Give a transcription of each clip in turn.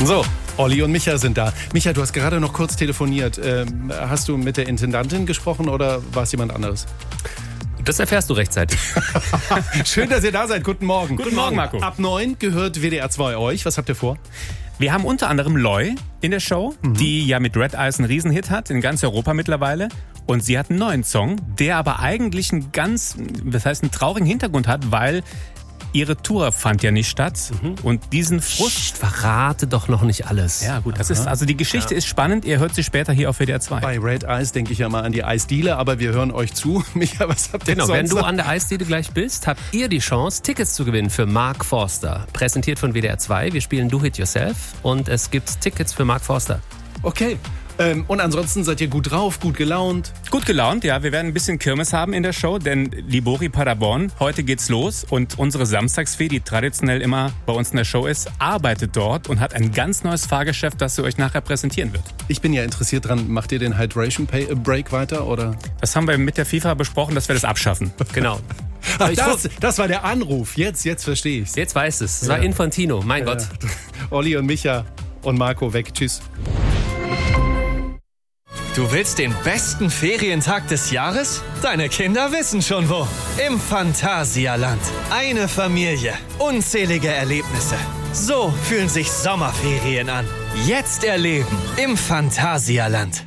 So, Olli und Micha sind da. Micha, du hast gerade noch kurz telefoniert. Hast du mit der Intendantin gesprochen oder war es jemand anderes? Das erfährst du rechtzeitig. Schön, dass ihr da seid. Guten Morgen. Guten Morgen, Marco. Ab 9 gehört WDR 2 euch. Was habt ihr vor? Wir haben unter anderem Loy in der Show, die ja mit Red Eyes einen Riesenhit hat, in ganz Europa mittlerweile. Und sie hat einen neuen Song, der aber eigentlich einen traurigen Hintergrund hat, weil ihre Tour fand ja nicht statt. Und diesen Frust... Verrate doch noch nicht alles. Ja gut, die Geschichte ist spannend. Ihr hört sie später hier auf WDR 2. Bei Red Eyes denke ich ja mal an die Eisdiele, aber wir hören euch zu. Micha, was habt ihr sonst wenn du noch? an der Eisdiele gleich bist, habt ihr die Chance, Tickets zu gewinnen für Mark Forster. Präsentiert von WDR 2. Wir spielen Do It Yourself und es gibt Tickets für Mark Forster. Okay. Und ansonsten seid ihr gut drauf, gut gelaunt? Gut gelaunt, ja. Wir werden ein bisschen Kirmes haben in der Show, denn Libori Paderborn, heute geht's los und unsere Samstagsfee, die traditionell immer bei uns in der Show ist, arbeitet dort und hat ein ganz neues Fahrgeschäft, das sie euch nachher präsentieren wird. Ich bin ja interessiert dran, macht ihr den Hydration Break weiter, oder? Das haben wir mit der FIFA besprochen, dass wir das abschaffen. Genau. Ach, das war der Anruf. Jetzt verstehe ich's. Jetzt weiß es. Es war Infantino, mein Gott. Olli und Micha und Marco weg. Tschüss. Du willst den besten Ferientag des Jahres? Deine Kinder wissen schon wo. Im Phantasialand. Eine Familie. Unzählige Erlebnisse. So fühlen sich Sommerferien an. Jetzt erleben im Phantasialand.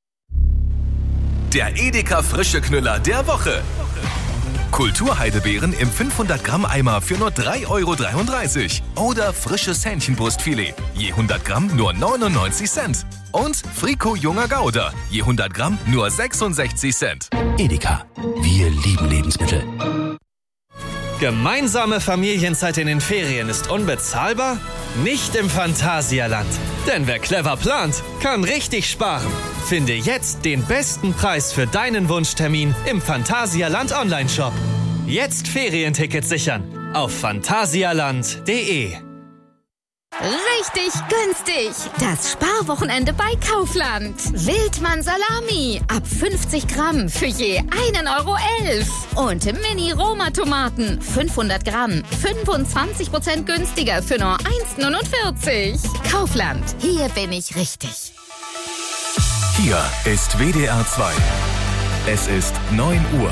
Der Edeka Frische Knüller der Woche. Kulturheidebeeren im 500 Gramm Eimer für nur 3,33 € oder frisches Hähnchenbrustfilet, je 100 Gramm nur 99 Cent. Und Frico Junger Gouda, je 100 Gramm nur 66 Cent. Edeka, wir lieben Lebensmittel. Gemeinsame Familienzeit in den Ferien ist unbezahlbar? Nicht im Phantasialand. Denn wer clever plant, kann richtig sparen. Finde jetzt den besten Preis für deinen Wunschtermin im Phantasialand Online-Shop. Jetzt Ferientickets sichern auf phantasialand.de. Richtig günstig. Das Sparwochenende bei Kaufland. Wildmann Salami ab 50 Gramm für je 1,11 € und Mini-Roma-Tomaten 500 Gramm 25% günstiger für nur 1,49 €. Kaufland, hier bin ich richtig. Hier ist WDR 2. Es ist 9 Uhr.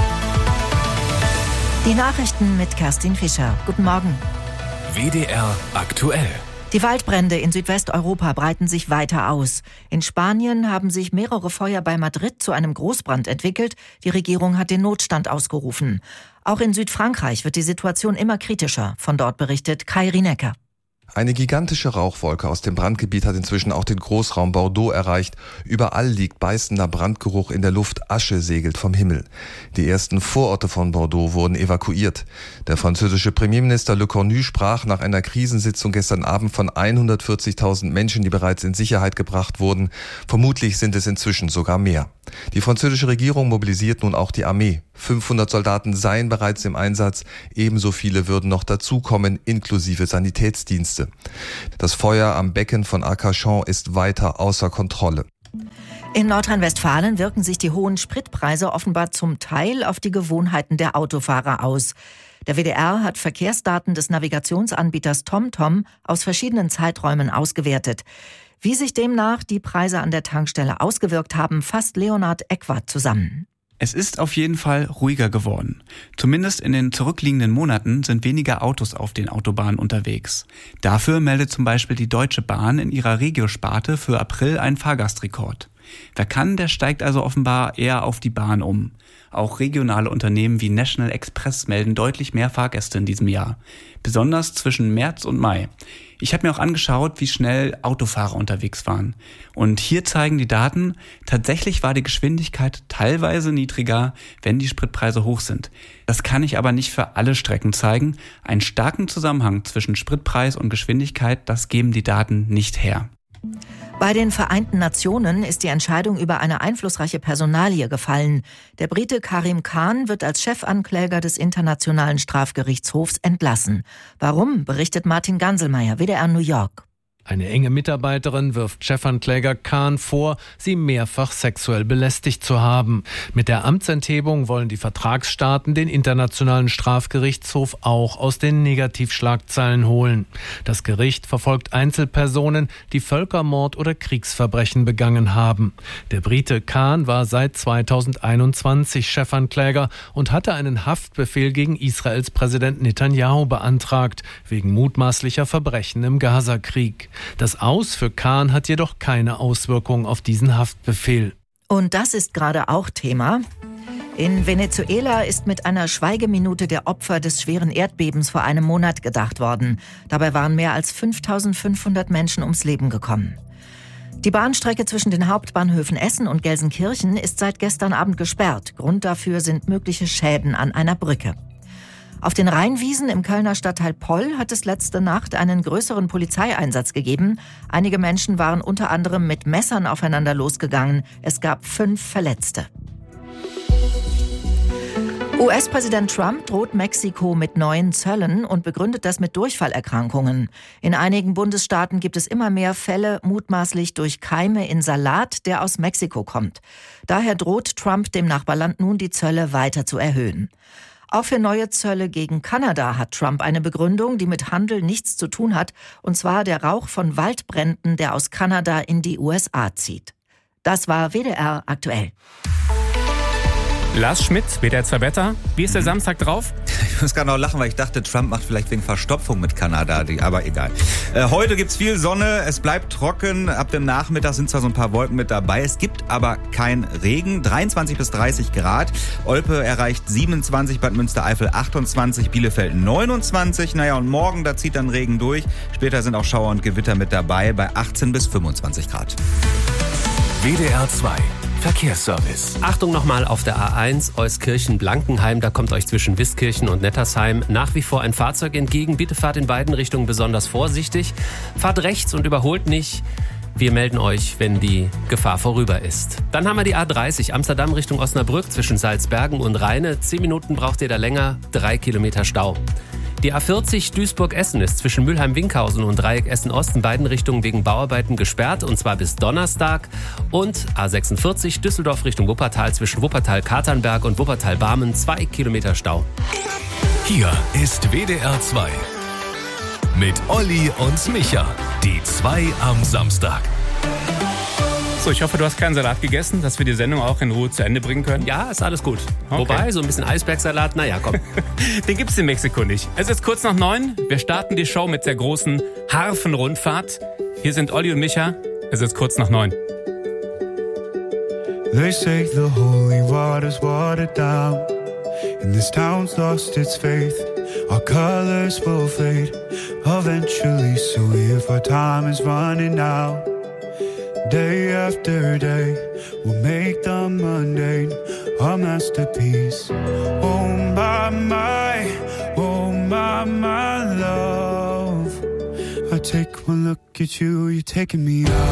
Die Nachrichten mit Kerstin Fischer. Guten Morgen. WDR aktuell. Die Waldbrände in Südwesteuropa breiten sich weiter aus. In Spanien haben sich mehrere Feuer bei Madrid zu einem Großbrand entwickelt. Die Regierung hat den Notstand ausgerufen. Auch in Südfrankreich wird die Situation immer kritischer. Von dort berichtet Kai Rienecker. Eine gigantische Rauchwolke aus dem Brandgebiet hat inzwischen auch den Großraum Bordeaux erreicht. Überall liegt beißender Brandgeruch in der Luft, Asche segelt vom Himmel. Die ersten Vororte von Bordeaux wurden evakuiert. Der französische Premierminister Le Cornu sprach nach einer Krisensitzung gestern Abend von 140.000 Menschen, die bereits in Sicherheit gebracht wurden. Vermutlich sind es inzwischen sogar mehr. Die französische Regierung mobilisiert nun auch die Armee. 500 Soldaten seien bereits im Einsatz, ebenso viele würden noch dazukommen, inklusive Sanitätsdienste. Das Feuer am Becken von Arcachon ist weiter außer Kontrolle. In Nordrhein-Westfalen wirken sich die hohen Spritpreise offenbar zum Teil auf die Gewohnheiten der Autofahrer aus. Der WDR hat Verkehrsdaten des Navigationsanbieters TomTom aus verschiedenen Zeiträumen ausgewertet. Wie sich demnach die Preise an der Tankstelle ausgewirkt haben, fasst Leonhard Eckwart zusammen. Es ist auf jeden Fall ruhiger geworden. Zumindest in den zurückliegenden Monaten sind weniger Autos auf den Autobahnen unterwegs. Dafür meldet zum Beispiel die Deutsche Bahn in ihrer Regio-Sparte für April einen Fahrgastrekord. Wer kann, der steigt also offenbar eher auf die Bahn um. Auch regionale Unternehmen wie National Express melden deutlich mehr Fahrgäste in diesem Jahr. Besonders zwischen März und Mai. Ich habe mir auch angeschaut, wie schnell Autofahrer unterwegs waren. Und hier zeigen die Daten, tatsächlich war die Geschwindigkeit teilweise niedriger, wenn die Spritpreise hoch sind. Das kann ich aber nicht für alle Strecken zeigen. Einen starken Zusammenhang zwischen Spritpreis und Geschwindigkeit, das geben die Daten nicht her. Bei den Vereinten Nationen ist die Entscheidung über eine einflussreiche Personalie gefallen. Der Brite Karim Khan wird als Chefankläger des Internationalen Strafgerichtshofs entlassen. Warum, berichtet Martin Ganselmeier, WDR New York. Eine enge Mitarbeiterin wirft Chefankläger Khan vor, sie mehrfach sexuell belästigt zu haben. Mit der Amtsenthebung wollen die Vertragsstaaten den Internationalen Strafgerichtshof auch aus den Negativschlagzeilen holen. Das Gericht verfolgt Einzelpersonen, die Völkermord oder Kriegsverbrechen begangen haben. Der Brite Khan war seit 2021 Chefankläger und hatte einen Haftbefehl gegen Israels Präsident Netanyahu beantragt, wegen mutmaßlicher Verbrechen im Gazakrieg. Das Aus für Khan hat jedoch keine Auswirkungen auf diesen Haftbefehl. Und das ist gerade auch Thema. In Venezuela ist mit einer Schweigeminute der Opfer des schweren Erdbebens vor einem Monat gedacht worden. Dabei waren mehr als 5.500 Menschen ums Leben gekommen. Die Bahnstrecke zwischen den Hauptbahnhöfen Essen und Gelsenkirchen ist seit gestern Abend gesperrt. Grund dafür sind mögliche Schäden an einer Brücke. Auf den Rheinwiesen im Kölner Stadtteil Poll hat es letzte Nacht einen größeren Polizeieinsatz gegeben. Einige Menschen waren unter anderem mit Messern aufeinander losgegangen. Es gab 5 Verletzte. US-Präsident Trump droht Mexiko mit neuen Zöllen und begründet das mit Durchfallerkrankungen. In einigen Bundesstaaten gibt es immer mehr Fälle, mutmaßlich durch Keime in Salat, der aus Mexiko kommt. Daher droht Trump dem Nachbarland nun, die Zölle weiter zu erhöhen. Auch für neue Zölle gegen Kanada hat Trump eine Begründung, die mit Handel nichts zu tun hat, und zwar der Rauch von Waldbränden, der aus Kanada in die USA zieht. Das war WDR aktuell. Lars Schmidt, WDR 2 Wetter. Wie ist der Samstag drauf? Ich muss gerade noch lachen, weil ich dachte, Trump macht vielleicht wegen Verstopfung mit Kanada, aber egal. Heute gibt's viel Sonne, es bleibt trocken. Ab dem Nachmittag sind zwar so ein paar Wolken mit dabei, es gibt aber kein Regen. 23 bis 30 Grad. Olpe erreicht 27, Bad Münstereifel 28, Bielefeld 29. Naja, und morgen, da zieht dann Regen durch. Später sind auch Schauer und Gewitter mit dabei bei 18 bis 25 Grad. WDR 2 Verkehrsservice. Achtung nochmal auf der A1 Euskirchen-Blankenheim. Da kommt euch zwischen Wiskirchen und Nettersheim nach wie vor ein Fahrzeug entgegen. Bitte fahrt in beiden Richtungen besonders vorsichtig. Fahrt rechts und überholt nicht. Wir melden euch, wenn die Gefahr vorüber ist. Dann haben wir die A30 Amsterdam Richtung Osnabrück zwischen Salzbergen und Rheine. 10 Minuten braucht ihr da länger, 3 Kilometer Stau. Die A40 Duisburg-Essen ist zwischen Mülheim-Winkhausen und Dreieck Essen-Ost in beiden Richtungen wegen Bauarbeiten gesperrt, und zwar bis Donnerstag. Und A46 Düsseldorf Richtung Wuppertal zwischen Wuppertal-Katernberg und Wuppertal-Barmen 2 Kilometer Stau. Hier ist WDR 2 mit Olli und Micha, die 2 am Samstag. So, ich hoffe, du hast keinen Salat gegessen, dass wir die Sendung auch in Ruhe zu Ende bringen können. Ja, ist alles gut. Okay. Wobei, so ein bisschen Eisbergsalat, naja, komm. Den gibt's in Mexiko nicht. Es ist kurz nach 9. Wir starten die Show mit der großen Harfenrundfahrt. Hier sind Olli und Micha. Es ist kurz nach 9. They say the holy water's watered down, and this town's lost its faith. Our colors will fade eventually, so if our time is running out, day after day, we'll make the mundane a masterpiece. Oh my, my love. I take one look at you, you're taking me out.